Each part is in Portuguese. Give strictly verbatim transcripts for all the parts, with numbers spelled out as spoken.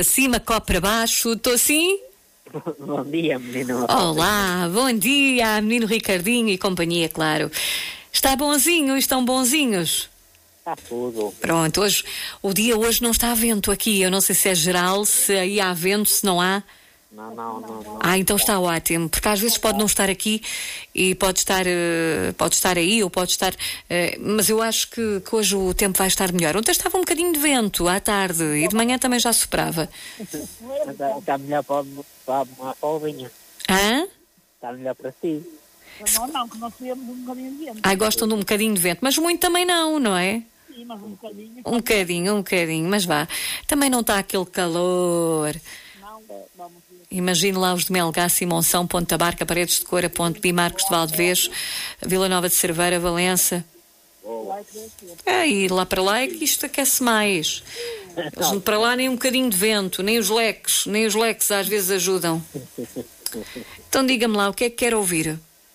Acima, copo para baixo, estou assim? Bom dia, menino. Olá, bom dia, menino Ricardinho e companhia, claro. Está bonzinho? Estão bonzinhos? Está tudo. Pronto, hoje, o dia hoje não está a vento aqui. Eu não sei se é geral, se aí há vento, se não há. Não, não, não, não. Ah, então está ótimo, porque às vezes pode não estar aqui e pode estar, uh, pode estar aí ou pode estar... Uh, mas eu acho que, que hoje o tempo vai estar melhor. Ontem estava um bocadinho de vento à tarde e de manhã também já soprava. Está, está melhor para, para uma folvinha. Hã? Está melhor para si. Não, não, que nós temos um bocadinho de vento. Ai, gostam de um bocadinho de vento, mas muito também não, não é? Sim, mas um bocadinho. Um bocadinho, um bocadinho, mas vá. Também não está aquele calor. Não, vamos ver. Imagine lá os de Melgaço e Monção, Ponta Barca, Paredes de Cora, Ponte Bi, Marcos de Valdevez, Vila Nova de Cerveira, Valença. Vai crescer. É, e lá para lá é que isto aquece mais. Eles para lá nem um bocadinho de vento, nem os leques, nem os leques às vezes ajudam. Então diga-me lá, o que é que quer ouvir?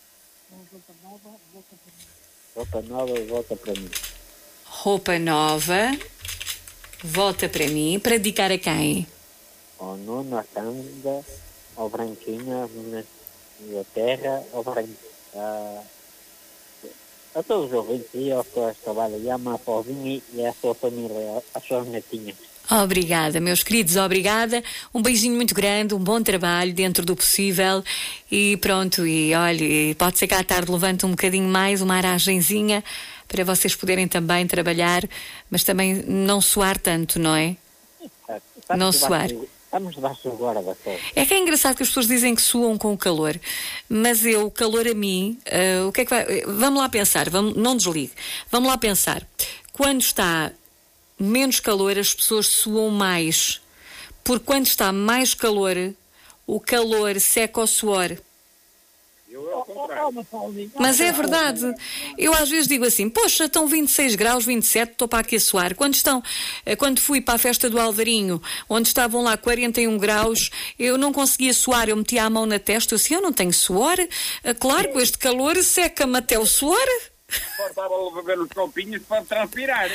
Roupa nova, volta para mim. Roupa nova, volta para mim, para dedicar a quem? Ao Nuno, à Cândida, ao Branquinho, à minha minha terra, ao Branquinho. A, a todos os ouvintes e aos que trabalham, e à minha povinha e à sua família, às suas netinhas. Obrigada, meus queridos, obrigada. Um beijinho muito grande, um bom trabalho dentro do possível. E pronto, e olha, pode ser que à tarde levante um bocadinho mais, uma aragenzinha, para vocês poderem também trabalhar, mas também não suar tanto, não é? Estamos Não debaixo- suar. Estamos debaixo agora da sol. É que é engraçado que as pessoas dizem que suam com o calor, mas eu, o calor a mim, ah, o que é que vai... Vamos lá pensar, vamos, não desligue. Vamos lá pensar. Quando está menos calor, as pessoas suam mais. Porque quando está mais calor, o calor seca o suor. Oh, uma folvinha. Mas é verdade. Eu às vezes digo assim, poxa, estão vinte e seis graus, vinte e sete, estou para aqui a suar. Quando estão, eh, quando fui para a festa do Alvarinho, onde estavam lá quarenta e um graus, eu não conseguia suar, eu metia a mão na testa, eu assim, eu não tenho suor. Eh, Claro, com este calor seca-me até o suor. Estava a beber os copinhos para transpirar.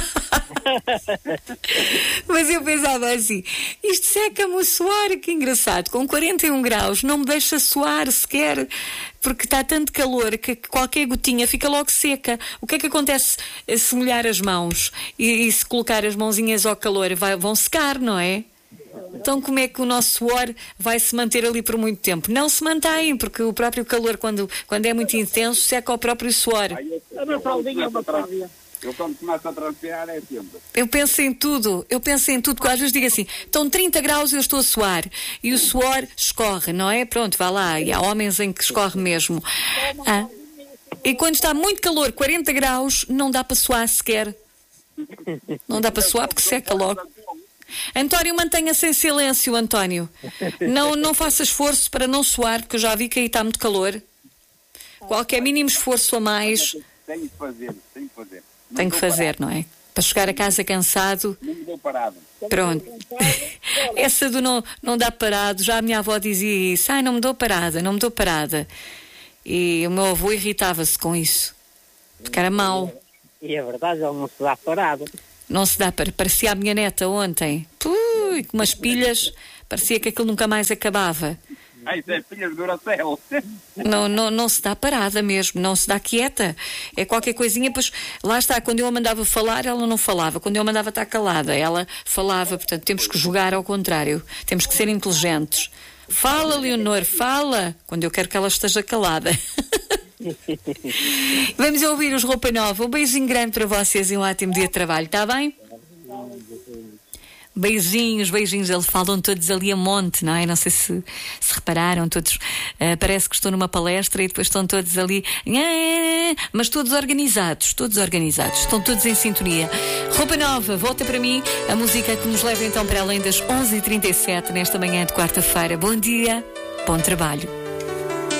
Mas eu pensava assim, isto seca-me o suor, que engraçado, com quarenta e um graus, não me deixa suar sequer, porque está tanto calor que qualquer gotinha fica logo seca. O que é que acontece se molhar as mãos e, e se colocar as mãozinhas ao calor? Vai, vão secar, não é? Então como é que o nosso suor vai se manter ali por muito tempo? Não se mantém, porque o próprio calor, quando, quando é muito intenso, seca o próprio suor. Aí eu, A minha fraldinha é uma fraldinha. eu quando começo a transpirar é sempre. Eu penso em tudo, eu penso em tudo, porque às vezes digo assim, estão trinta graus e eu estou a suar, e o suor escorre, não é? Pronto, vá lá, e há homens em que escorre mesmo. Ah, e quando está muito calor, quarenta graus, não dá para suar sequer. Não dá para suar porque seca logo. António, mantenha-se em silêncio, António. Não, não faça esforço para não suar, porque eu já vi que aí está muito calor. Qualquer mínimo esforço a mais Tenho que fazer, tenho que fazer. Não tem que estou fazer, não é? Para chegar a casa cansado, parado, Não me dou parado. pronto. Essa do não, não dá parado, já a minha avó dizia isso. Ai, não me dou parada, não me dou parada. E o meu avô irritava-se com isso, porque era mau. E é verdade, ele não se dá parado. Não se dá para... Parecia a minha neta ontem. Pui, com umas pilhas, parecia que aquilo nunca mais acabava. Ah, isso é filha de Duracell. Não, não, não se dá parada mesmo, não se dá quieta. É qualquer coisinha, pois lá está, quando eu a mandava falar, ela não falava. Quando eu a mandava estar calada, ela falava. Portanto, temos que jogar ao contrário. Temos que ser inteligentes. Fala, Leonor, fala, quando eu quero que ela esteja calada. Vamos ouvir os Roupa Nova. Um beijinho grande para vocês e um ótimo dia de trabalho, está bem? Beijinhos, beijinhos, eles falam todos ali a monte, não é? Não sei se, se repararam, todos, uh, parece que estou numa palestra e depois estão todos ali, mas todos organizados, todos organizados, estão todos em sintonia. Roupa Nova, volta para mim, a música que nos leva então para além das onze e trinta e sete nesta manhã de quarta-feira. Bom dia, bom trabalho.